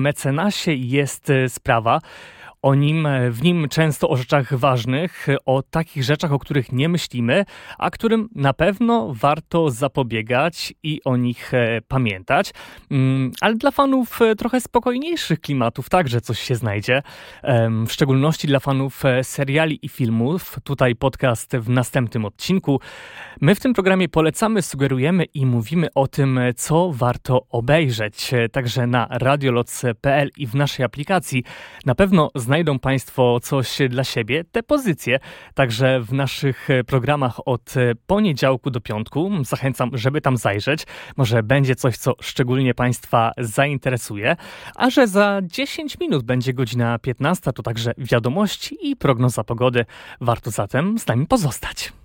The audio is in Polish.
mecenasie jest sprawa. W nim często o rzeczach ważnych, o takich rzeczach, o których nie myślimy, a którym na pewno warto zapobiegać i o nich pamiętać. Ale dla fanów trochę spokojniejszych klimatów także coś się znajdzie. W szczególności dla fanów seriali i filmów. Tutaj podcast w następnym odcinku. My w tym programie polecamy, sugerujemy i mówimy o tym, co warto obejrzeć. Także na radioloc.pl i w naszej aplikacji na pewno znajdą Państwo coś dla siebie, te pozycje. Także w naszych programach od poniedziałku do piątku zachęcam, żeby tam zajrzeć. Może będzie coś, co szczególnie Państwa zainteresuje. A że za 10 minut będzie godzina 15, to także wiadomości i prognoza pogody. Warto zatem z nami pozostać.